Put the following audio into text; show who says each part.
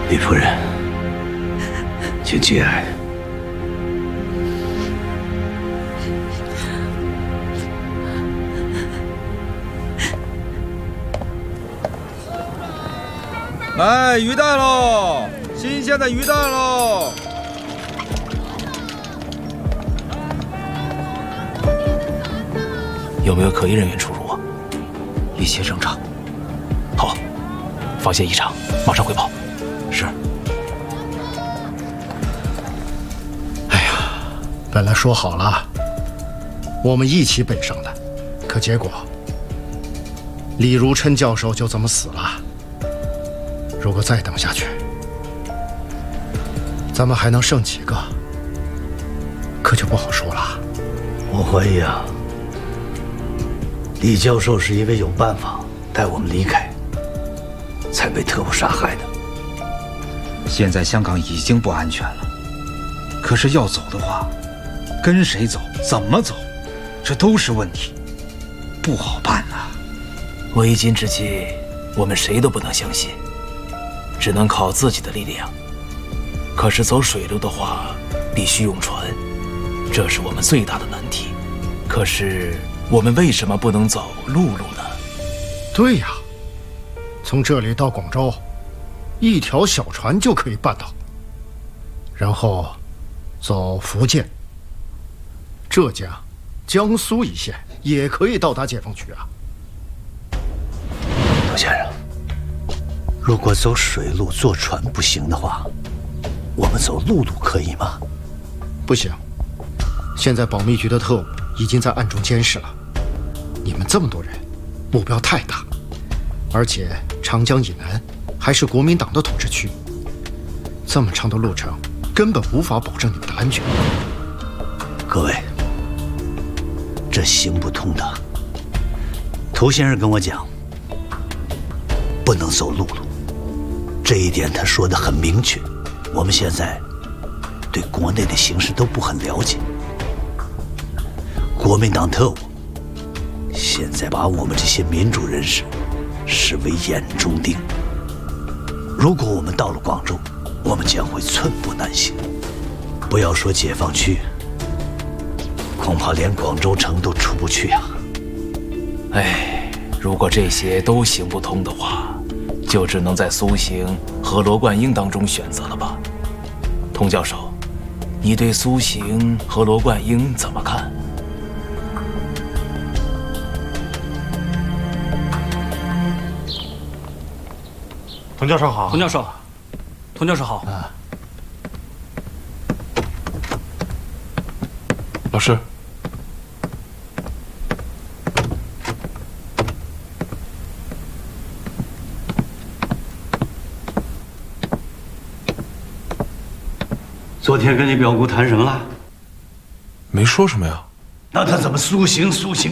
Speaker 1: 李夫人，请节哀。
Speaker 2: 来，鱼蛋喽！新鲜的鱼蛋喽！
Speaker 3: 有没有可疑人员出入啊？
Speaker 4: 一切正常。
Speaker 3: 好，发现异常，马上汇报。
Speaker 4: 是。
Speaker 5: 哎呀，本来说好了，我们一起北上的，可结果李如琛教授就这么死了。如果再等下去，咱们还能剩几个，可就不好说了。
Speaker 1: 我怀疑啊，李教授是因为有办法带我们离开，才被特务杀害的。
Speaker 2: 现在香港已经不安全了，可是要走的话，跟谁走，怎么走，这都是问题，不好办呐。
Speaker 3: 为今之计，我们谁都不能相信，只能靠自己的力量。可是走水路的话，必须用船，这是我们最大的难题。可是我们为什么不能走陆路呢？
Speaker 5: 对呀，从这里到广州，一条小船就可以办到。然后走福建、浙江、江苏一线，也可以到达解放区啊。
Speaker 1: 杜先生，如果走水路坐船不行的话，我们走陆路可以吗？
Speaker 5: 不行，现在保密局的特务已经在暗中监视了。你们这么多人，目标太大，而且长江以南还是国民党的统治区，这么长的路程根本无法保证你们的安全。
Speaker 1: 各位，这行不通的。涂先生跟我讲，不能走陆路，这一点他说得很明确。我们现在对国内的形势都不很了解，国民党特务现在把我们这些民主人士视为眼中钉。如果我们到了广州，我们将会寸步难行。不要说解放区，恐怕连广州城都出不去啊！
Speaker 3: 哎，如果这些都行不通的话，就只能在苏醒和罗贯英当中选择了吧。童教授，你对苏醒和罗贯英怎么看？
Speaker 6: 童教授好。
Speaker 4: 童教授，童教授好。
Speaker 6: 老师，
Speaker 1: 昨天跟你表姑谈什么了？
Speaker 6: 没说什么呀。
Speaker 1: 那他怎么苏醒